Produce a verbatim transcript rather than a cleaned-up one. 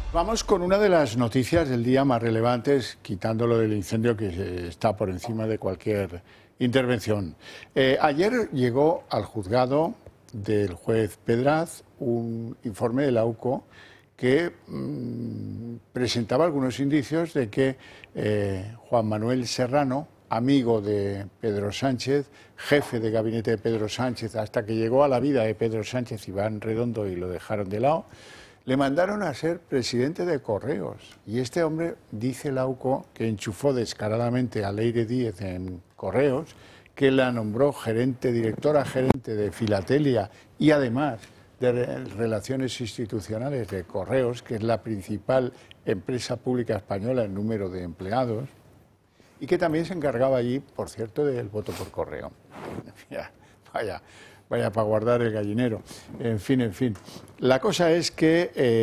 Vamos con una de las noticias del día más relevantes, quitándolo del incendio que está por encima de cualquier intervención. Eh, ayer llegó al juzgado del juez Pedraz un informe de la U C O que mmm, presentaba algunos indicios de que eh, Juan Manuel Serrano, amigo de Pedro Sánchez, jefe de gabinete de Pedro Sánchez, hasta que llegó a la vida de Pedro Sánchez, Iván Redondo, y lo dejaron de lado, le mandaron a ser presidente de Correos. Y este hombre, dice la U C O, que enchufó descaradamente a Leire Díez en Correos, que la nombró gerente, directora gerente de Filatelia y además de Relaciones Institucionales de Correos, que es la principal empresa pública española en número de empleados, y que también se encargaba allí, por cierto, del voto por correo. Vaya, vaya para guardar el gallinero. En fin, en fin. La cosa es que... Eh,